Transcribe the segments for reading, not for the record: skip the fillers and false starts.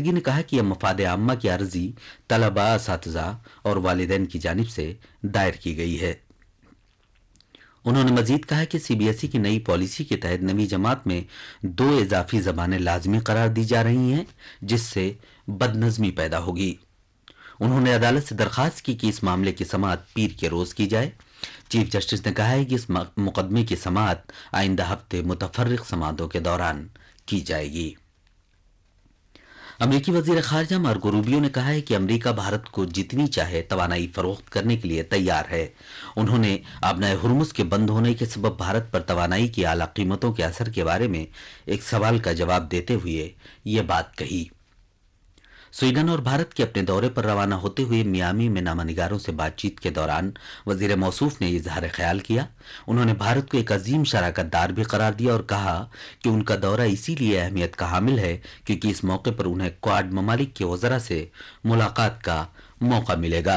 नुमाइंदगी ने कहा कि यह मफाद आम्मा की अर्जी तलबा, असातिज़ा और वालिदैन की जानिब से दायर की गई है। उन्होंने मजीद कहा कि सीबीएसई की नई पॉलिसी के तहत नवी जमात में 2 इजाफी जबानें लाजमी करार दी जा रही हैं, जिससे बदनज़मी पैदा होगी। उन्होंने अदालत से दरखास्त की कि इस मामले की समाअत पीर के रोज की जाए। चीफ जस्टिस ने कहा है कि इस मुकदमे की समाअत आइंदा हफ्ते मुतफर्रिक समाअतों के दौरान की जाएगी। अमरीकी वजीर खारजा मार्को रूबियो ने कहा है कि अमरीका भारत को जितनी चाहे तवानाई फरोख्त करने के लिए तैयार है। उन्होंने आबनाए हुर्मुज के बंद होने के सबब भारत पर तवानाई की आला कीमतों के असर के बारे में एक सवाल का जवाब देते हुए ये बात कही। स्वीडन और भारत के अपने दौरे पर रवाना होते हुए मियामी में नामानिगारों से बातचीत के दौरान वजीर मौसूफ ने इजहार ख्याल किया। उन्होंने भारत को एक अजीम शराकतदार भी करार दिया और कहा कि उनका दौरा इसीलिए अहमियत का हामिल है क्योंकि इस मौके पर उन्हें क्वाड ममालिक के वज़रा से मुलाकात का मौका मिलेगा।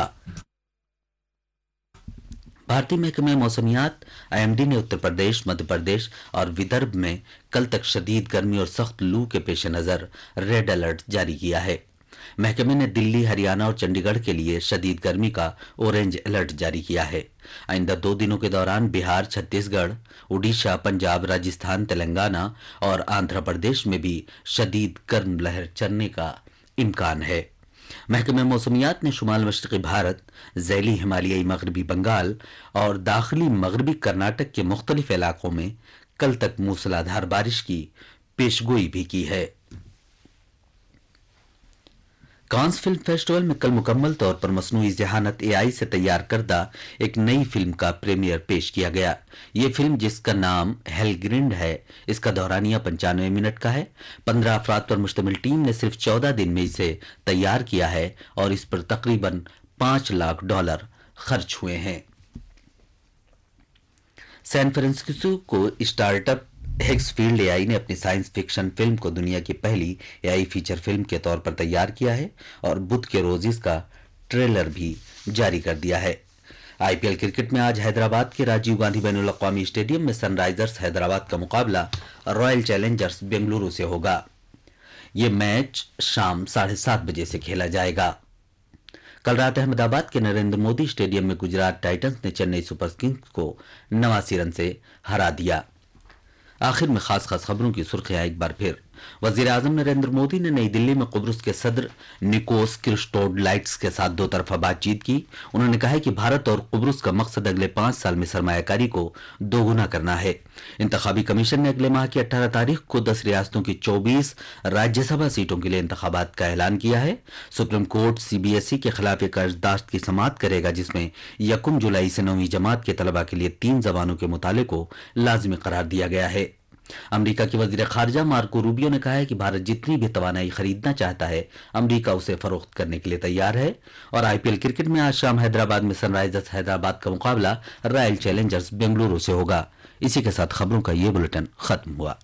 भारतीय महकमे मौसमियात आईएमडी ने उत्तर प्रदेश, मध्य प्रदेश और विदर्भ में कल तक शदीद गर्मी और सख्त लू के पेश नज़र रेड अलर्ट जारी किया है। महकमे ने दिल्ली, हरियाणा और चंडीगढ़ के लिए शदीद गर्मी का ऑरेंज अलर्ट जारी किया है। आइंदा 2 दिनों के दौरान बिहार, छत्तीसगढ़, उड़ीसा, पंजाब, राजस्थान, तेलंगाना और आंध्र प्रदेश में भी शदीद गर्म लहर चलने का इम्कान है। महकमे मौसमियात ने शुमाल मशरक़ी भारत, ज़ैली हिमालयी मगरबी बंगाल और दाखिली मगरबी कर्नाटक के मुख्तलिफ इलाकों में कल तक मूसलाधार बारिश की पेशगोई भी की है। कांस फिल्म फेस्टिवल में कल मुकम्मल तौर पर मसनूई ज़हानत एआई से तैयार करदा एक नई फिल्म का प्रीमियर पेश किया गया। ये फिल्म, जिसका नाम हेलग्रिंड है, इसका दौरानिया 95 मिनट का है। 15 अफराद पर मुश्तमिल टीम ने सिर्फ 14 दिन में इसे तैयार किया है और इस पर तकरीबन $5 लाख खर्च हुए हैं। सैन फ्रांसिस्को को स्टार्टअप हिग्सफील्ड एआई ने अपनी साइंस फिक्शन फिल्म को दुनिया की पहली एआई फीचर फिल्म के तौर पर तैयार किया है और बुध के रोज इसका ट्रेलर भी जारी कर दिया है। आईपीएल क्रिकेट में आज हैदराबाद के राजीव गांधी बैनुल अक़वामी स्टेडियम में सनराइजर्स हैदराबाद का मुकाबला रॉयल चैलेंजर्स बेंगलुरु से होगा। ये मैच शाम 7:30 बजे से खेला जाएगा। कल रात अहमदाबाद के नरेंद्र मोदी स्टेडियम में गुजरात टाइटंस ने चेन्नई सुपर किंग्स को 89 रन से हरा दिया। आखिर में खास खबरों की सुर्खियां एक बार फिर। वजीर आजम नरेंद्र मोदी ने नई दिल्ली में कुब्रुस के सदर निकोस क्रिस्टोडलाइट्स के साथ 2 तरफा बातचीत की। उन्होंने कहा कि भारत और कुब्रुस का मकसद अगले 5 साल में सरमायाकारी को दोगुना करना है। इंतखाबी कमीशन ने अगले माह की 18 तारीख को 10 रियासतों की 24 राज्यसभा सीटों के लिए इंतखाबात का ऐलान किया है। सुप्रीम कोर्ट सीबीएसई के खिलाफ एक अर्जदाश्त की समाअत करेगा जिसमें 1 जुलाई से 9वीं जमात के तलबा के लिए 3 जबानों के मुताले को लाजमी करार दिया गया है। अमेरिका के वजीर खारजा मार्को रूबियो ने कहा है कि भारत जितनी भी तवानाई खरीदना चाहता है, अमेरिका उसे फरोख्त करने के लिए तैयार है। और आईपीएल क्रिकेट में आज शाम हैदराबाद में सनराइजर्स हैदराबाद का मुकाबला रॉयल चैलेंजर्स बेंगलुरु से होगा। इसी के साथ खबरों का ये बुलेटिन खत्म हुआ।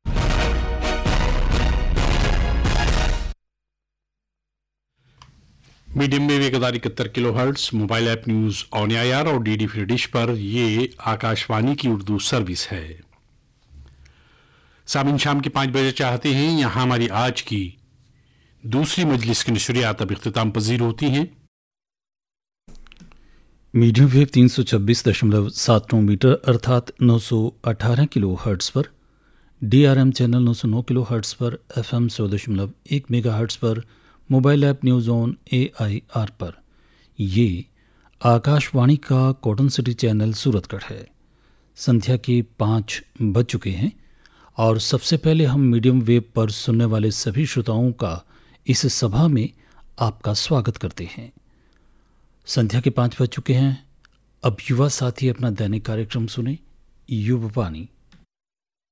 मीडियम में 1071 kilohertz, mobile app news on AIR और डीडी फ्री डिश पर ये आकाशवाणी की उर्दू सर्विस है। सामिन शाम के 5 बजे चाहते हैं, यहाँ हमारी आज की दूसरी मजलिस की नशरियात अब इख्तिताम पजीर होती हैं। मीडियम वेव 326.79 मीटर अर्थात 918 किलो हर्ट्ज पर, DRM चैनल 909 किलो हर्ट्ज पर, FM 100.1 मेगा हर्ट्ज पर, mobile app news on AIR पर। ये आकाशवाणी का कॉटन सिटी चैनल सूरतगढ़ है। संध्या के 5 बज चुके हैं और सबसे पहले हम मीडियम वेव पर सुनने वाले सभी श्रोताओं का इस सभा में आपका स्वागत करते हैं। संध्या के 5 बज चुके हैं। अब युवा साथी अपना दैनिक कार्यक्रम सुने, युवा वाणी।